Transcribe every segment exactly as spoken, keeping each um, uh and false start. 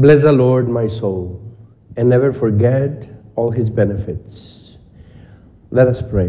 Bless the Lord, my soul, and never forget all his benefits. Let us pray.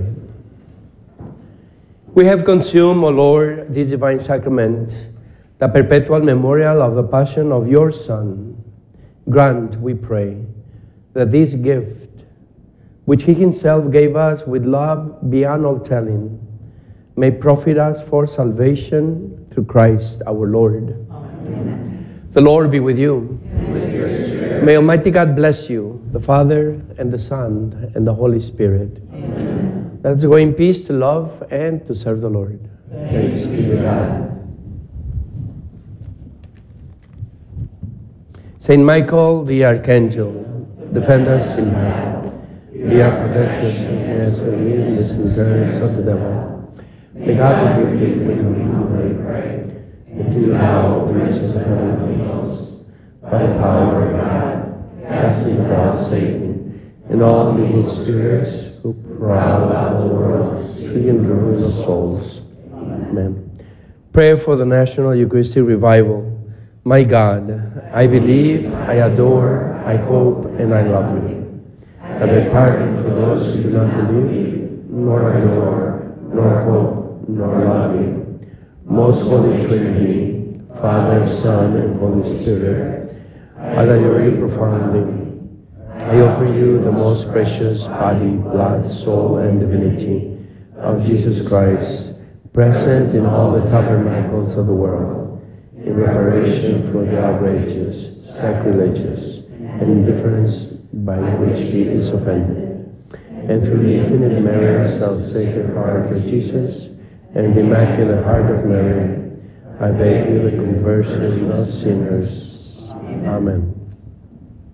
We have consumed, O Lord, this divine sacrament, the perpetual memorial of the passion of your Son. Grant, we pray, that this gift, which he himself gave us with love beyond all telling, may profit us for salvation through Christ our Lord. Amen. The Lord be with you. And with your spirit. May Almighty God bless you, the Father, and the Son, and the Holy Spirit. Amen. Let us go in peace to love and to serve the Lord. Thanks be to God. Saint Michael the Archangel, defend us in battle. Be our protector against the snares of the devil. May God rebuke him when we humbly pray. And do thou, O Prince of the heavenly hosts, by the power of God, casting out Satan and all evil spirits who prowl about the world, seeking the ruin of souls. Amen. Prayer for the National Eucharistic Revival. My God, I believe, I adore, I hope, and I love you. I beg pardon for those who do not believe, nor adore, nor hope, nor love you. Most Holy Trinity, Father, Son, and Holy Spirit, I adore you profoundly. I offer you the most precious body, blood, soul, and divinity of Jesus Christ, present in all the tabernacles of the world, in reparation for the outrageous, sacrilegious, and indifference by which he is offended, and through the infinite merits of the Sacred Heart of Jesus and the Immaculate Heart of Mary, I beg you the conversion of sinners. Amen.